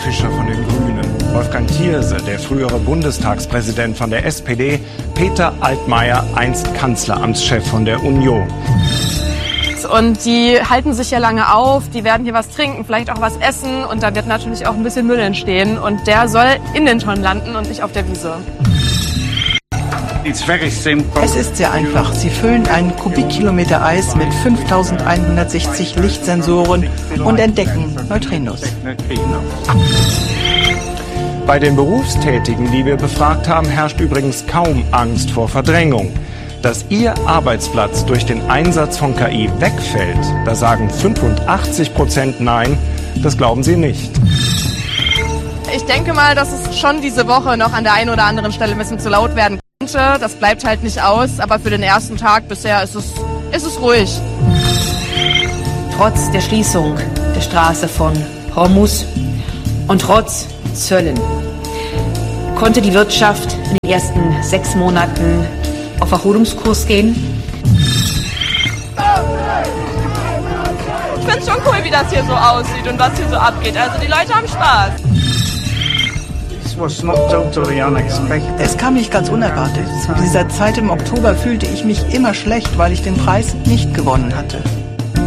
Fischer von den Grünen, Wolfgang Thierse, der frühere Bundestagspräsident von der SPD, Peter Altmaier, einst Kanzleramtschef von der Union. Und die halten sich ja lange auf, die werden hier was trinken, vielleicht auch was essen und da wird natürlich auch ein bisschen Müll entstehen und der soll in den Tonnen landen und nicht auf der Wiese. Es ist sehr einfach. Sie füllen einen Kubikkilometer Eis mit 5160 Lichtsensoren und entdecken Neutrinos. Bei den Berufstätigen, die wir befragt haben, herrscht übrigens kaum Angst vor Verdrängung. Dass ihr Arbeitsplatz durch den Einsatz von KI wegfällt, da sagen 85% Nein, das glauben sie nicht. Ich denke mal, dass es schon diese Woche noch an der einen oder anderen Stelle ein bisschen zu laut werden könnte. Das bleibt halt nicht aus, aber für den ersten Tag bisher ist es ruhig. Trotz der Schließung der Straße von Hormuz und trotz Zöllen konnte die Wirtschaft in den ersten 6 Monaten auf Erholungskurs gehen. Ich finde es schon cool, wie das hier so aussieht und was hier so abgeht. Also die Leute haben Spaß. Es kam nicht ganz unerwartet. Zu dieser Zeit im Oktober fühlte ich mich immer schlecht, weil ich den Preis nicht gewonnen hatte.